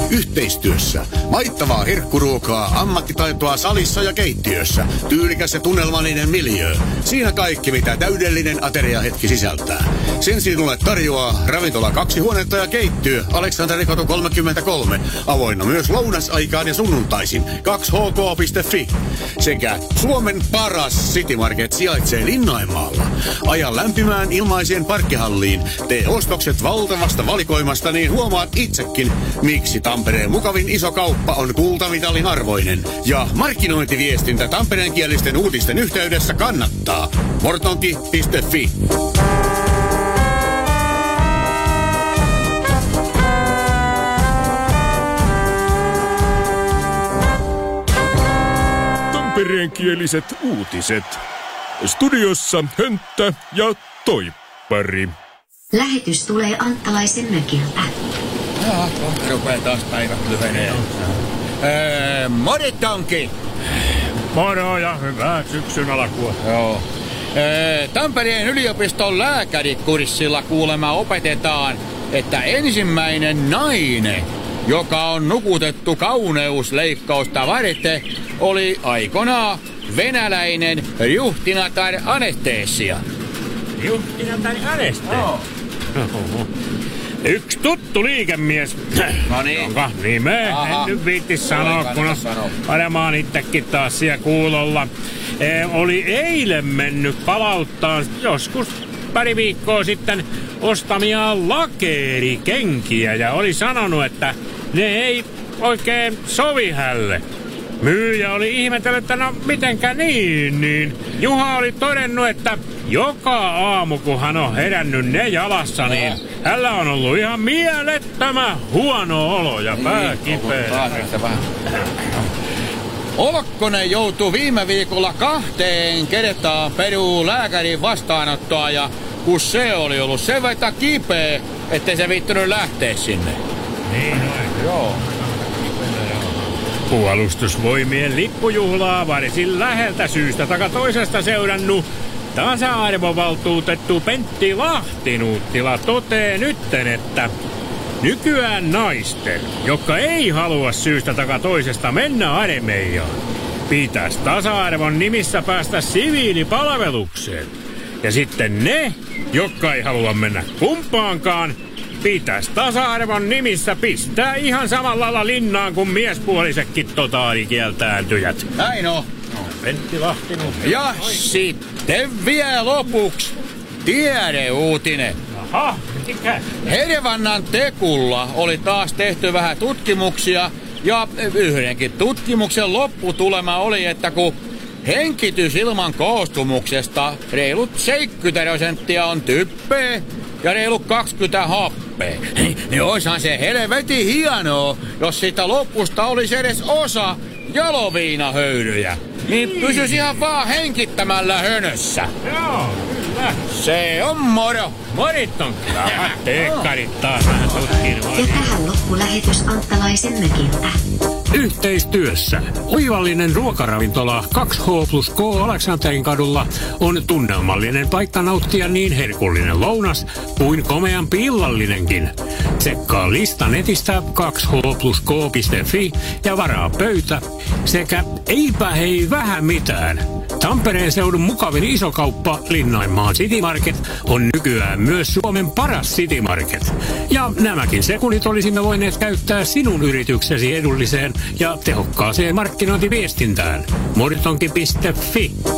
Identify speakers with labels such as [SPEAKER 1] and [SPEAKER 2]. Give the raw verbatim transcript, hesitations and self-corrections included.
[SPEAKER 1] Yhteistyössä maittavaa herkkuruokaa, ammattitaitoa salissa ja keittiössä. Tyylikäs ja tunnelmallinen miljöö. Siinä kaikki, mitä täydellinen ateriahetki sisältää. Sen sinulle tarjoaa ravintola kaksi huonetta ja keittiö Aleksanteri-katu kolmekymmentäkolme. Avoinna myös lounasaikaan ja sunnuntaisin kaksi h k piste f i. Sekä Suomen paras City Market sijaitsee Linnainmaalla. Aja lämpimään ilmaiseen parkkihalliin. Tee ostokset valtavasta valikoimasta, niin huomaat itsekin, miksi Tampereen mukavin iso kauppa on kultamitalin arvoinen. Ja markkinointiviestintä tampereenkielisten uutisten yhteydessä kannattaa. mortonki piste f i.
[SPEAKER 2] Tampereenkieliset uutiset. Studiossa Hönttä ja Toippari.
[SPEAKER 3] Lähetys tulee Anttalaisen mökiltä.
[SPEAKER 4] Jaa, kohta rupeaa taas päivät lyhenee. Öö, moritonki!
[SPEAKER 5] Moro ja hyvää syksyn alkua.
[SPEAKER 4] Joo. Öö, Tampereen yliopiston lääkärikurssilla kuulemma opetetaan, että ensimmäinen nainen, joka on nukutettu kauneusleikkausta varten, oli aikanaan venäläinen Juhtinatar Anestesia.
[SPEAKER 5] Juhtinatar Anestesia? Oh. Yksi tuttu liikemies,
[SPEAKER 4] no niin.
[SPEAKER 5] jonka nimeä en nyt viitti sanoa, kun on varmaan itsekin taas siellä kuulolla. E, oli eilen mennyt palauttaa joskus pari viikkoa sitten ostamia lakeerikenkiä ja oli sanonut, että ne ei oikein sovi hälle. Myyjä oli ihmetellyt, että no mitenkä niin, niin Juha oli todennut, että joka aamu kun hän on herännyt ne jalassa, niin hänellä on ollut ihan mielettömän huono olo ja pää kipeä.
[SPEAKER 4] Olkkonen joutui viime viikolla kahteen kertaan peruu lääkärin vastaanottoa ja kun se oli ollut sen verran kipeä, ettei se viittynyt lähteä sinne.
[SPEAKER 5] Niin noin.
[SPEAKER 4] Joo.
[SPEAKER 5] Puolustusvoimien lippujuhlaa varsin läheltä syystä taka toisesta seurannut tasa-arvovaltuutettu Pentti Lahtinuuttila totee nytten, että nykyään naisten, jotka ei halua syystä taka toisesta mennä armeijaan, pitäisi tasa-arvon nimissä päästä siviilipalvelukseen. Ja sitten ne, jotka ei halua mennä kumpaankaan, pitäisi tasa-arvon nimissä pistää ihan samalla lailla linnaan kuin miespuolisetkin totaalikieltääntyjät.
[SPEAKER 4] Näin on.
[SPEAKER 5] No, Pentti Lahtinu.
[SPEAKER 4] Ja sitten vielä lopuksi tiedeuutinen.
[SPEAKER 5] Aha, mikä?
[SPEAKER 4] Hervannan Tekulla oli taas tehty vähän tutkimuksia ja yhdenkin tutkimuksen lopputulema oli, että kun henkitysilman koostumuksesta reilut seitsemänkymmentä prosenttia on typpeä ja reilut kaksikymmentä happea. Niin oishan se helvetin hienoa, jos siitä lopusta olisi edes osa jaloviinahöyryjä. Niin pysyisi ihan vaan henkittämällä hönössä.
[SPEAKER 5] Joo, kyllä.
[SPEAKER 4] Se on moro.
[SPEAKER 5] Morit on kyllä. Teekkarit taas vähän tutkinut.
[SPEAKER 3] Ja tähän loppulähetys Anttalaisen mökiltä.
[SPEAKER 6] Yhteistyössä oivallinen ruokaravintola kaksi H plus K Aleksanterin kadulla on tunnelmallinen paikka nauttia niin herkullinen lounas kuin komeampi illallinenkin. Tsekkaa lista netistä kaksi H plus K piste f i ja varaa pöytä sekä eipä hei vähän mitään. Tampereen seudun mukavin isokauppa Linnainmaan City Market on nykyään myös Suomen paras City Market. Ja nämäkin sekunnit olisimme voineet käyttää sinun yrityksesi edulliseen ja tehokkaaseen markkinointiviestintään. mortonki piste f i